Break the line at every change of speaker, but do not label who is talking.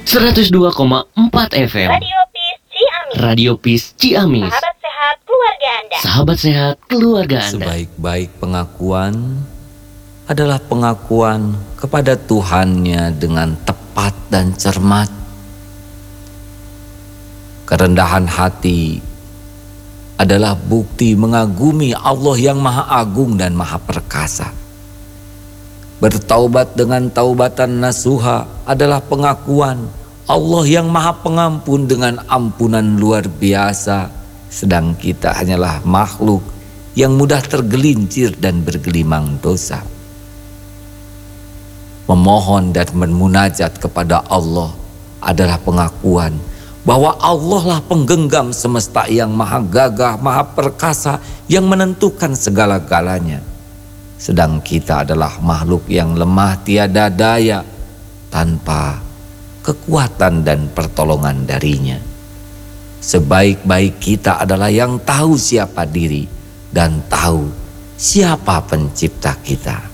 102,4 FM.
Radio Peace Ciamis.
Radio Peace Ciamis.
Sahabat sehat keluarga Anda.
Sahabat sehat keluarga Anda.
Sebaik-baik pengakuan adalah pengakuan kepada Tuhannya dengan tepat dan cermat. Kerendahan hati adalah bukti mengagumi Allah yang Maha Agung dan Maha Perkasa. Bertaubat dengan taubatan nasuha adalah pengakuan Allah yang Maha Pengampun dengan ampunan luar biasa, sedang kita hanyalah makhluk yang mudah tergelincir dan bergelimang dosa. Memohon dan bermunajat kepada Allah adalah pengakuan bahwa Allah lah penggenggam semesta yang maha gagah, maha perkasa, yang menentukan segala-galanya. Sedang kita adalah makhluk yang lemah tiada daya, tanpa kekuatan dan pertolongan darinya. Sebaik-baik kita adalah yang tahu siapa diri dan tahu siapa pencipta kita.